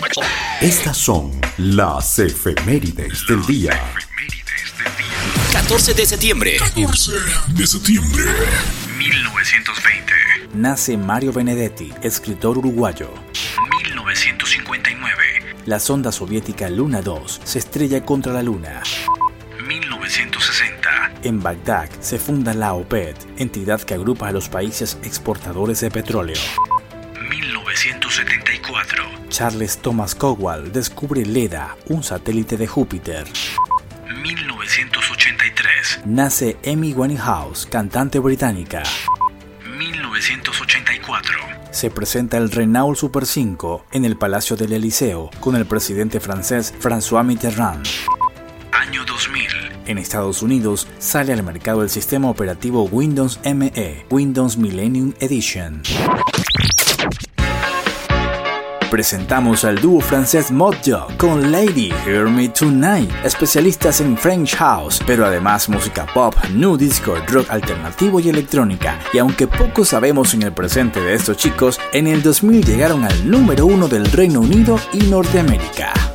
Estas son las efemérides del día. 14 de septiembre. 1920. Nace Mario Benedetti, escritor uruguayo. 1959. La sonda soviética Luna 2 se estrella contra la Luna. 1960. En Bagdad se funda la OPEP, entidad que agrupa a los países exportadores de petróleo. 1974. Charles Thomas Cowell descubre Leda, un satélite de Júpiter. 1983. Nace Amy Winehouse, cantante británica. 1984. Se presenta el Renault Super 5 en el Palacio del Eliseo con el presidente francés François Mitterrand. Año 2000. En Estados Unidos sale al mercado el sistema operativo Windows ME, Windows Millennium Edition. Presentamos al dúo francés Modjo con Lady Hear Me Tonight, especialistas en French House, pero además música pop, new disco, rock alternativo y electrónica. Y aunque poco sabemos en el presente de estos chicos, en el 2000 llegaron al número 1 del Reino Unido y Norteamérica.